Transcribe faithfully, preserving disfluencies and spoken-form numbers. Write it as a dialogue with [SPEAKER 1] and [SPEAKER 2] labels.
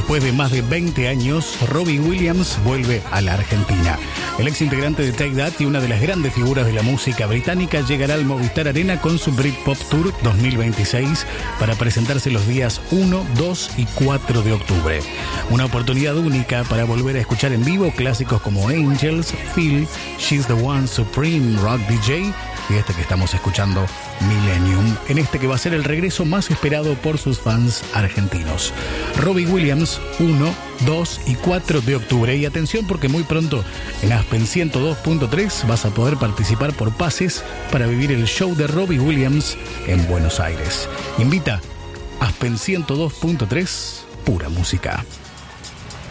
[SPEAKER 1] Después de más de veinte años, Robbie Williams vuelve a la Argentina. El ex integrante de Take That y una de las grandes figuras de la música británica llegará al Movistar Arena con su Britpop Tour dos mil veintiséis para presentarse los días uno, dos y cuatro de octubre. Una oportunidad única para volver a escuchar en vivo clásicos como Angels, Feel, She's the One, Supreme, Rock D J y este que estamos escuchando, Millennium, en este que va a ser el regreso más esperado por sus fans argentinos. Robbie Williams, uno, dos y cuatro de octubre. Y atención porque muy pronto en Aspen ciento dos punto tres vas a poder participar por pases para vivir el show de Robbie Williams en Buenos Aires. Invita Aspen ciento dos punto tres, pura música.